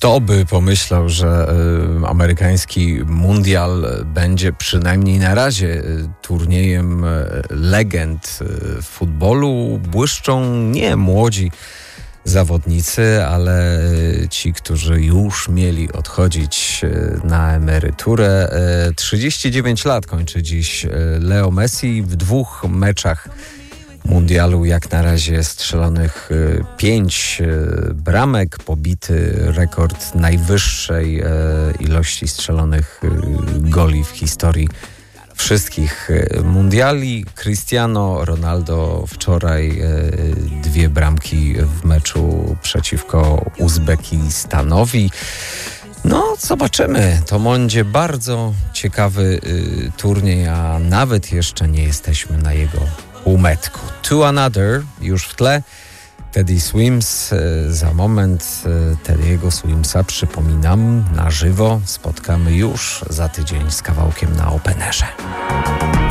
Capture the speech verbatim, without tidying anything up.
Kto by pomyślał, że y, amerykański mundial będzie przynajmniej na razie y, turniejem y, legend y, w futbolu. Błyszczą nie młodzi zawodnicy, ale y, ci, którzy już mieli odchodzić y, na emeryturę. Y, trzydzieści dziewięć lat kończy dziś y, Leo Messi. W dwóch meczach mundialu jak na razie strzelonych y, pięć y, bramek, pobity rekord najwyższej y, ilości strzelonych y, goli w historii wszystkich y, mundiali. Cristiano Ronaldo wczoraj y, dwie bramki w meczu przeciwko Uzbekistanowi. No, zobaczymy. To będzie bardzo ciekawy y, turniej, a nawet jeszcze nie jesteśmy na jego półmetku. To Another już w tle. Teddy Swims. Za moment Teddy'ego Swimsa, przypominam, na żywo spotkamy już za tydzień z kawałkiem na Openerze.